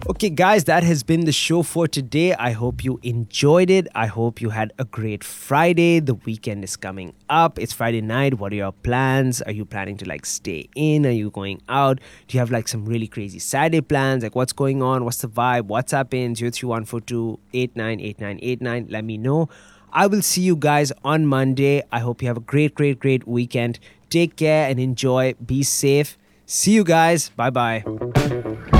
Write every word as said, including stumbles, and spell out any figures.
Okay, guys, that has been the show for today. I hope you enjoyed it. I hope you had a great Friday. The weekend is coming up. It's Friday night. What are your plans? Are you planning to like stay in? Are you going out? Do you have like some really crazy Saturday plans? Like, what's going on? What's the vibe? WhatsApp in zero three one four two eight nine eight nine eight nine. Let me know. I will see you guys on Monday. I hope you have a great, great, great weekend. Take care and enjoy. Be safe. See you guys. Bye bye.